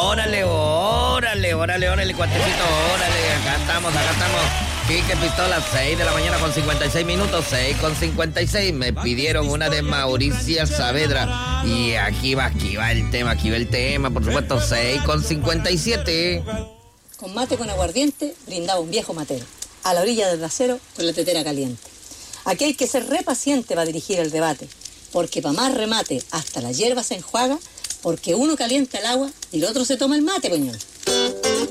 órale, cuatecito, órale, acá estamos. Quique Pistola, 6 de la mañana con 56 minutos, 6 con 56. Me pidieron una de Mauricia Saavedra. Y aquí va el tema, por supuesto, 6 con 57. Con mate con aguardiente brindaba un viejo matero, a la orilla del brasero con la tetera caliente. Aquí hay que ser re paciente para dirigir el debate, porque pa' más remate hasta la hierba se enjuaga, porque uno calienta el agua y el otro se toma el mate, peñón.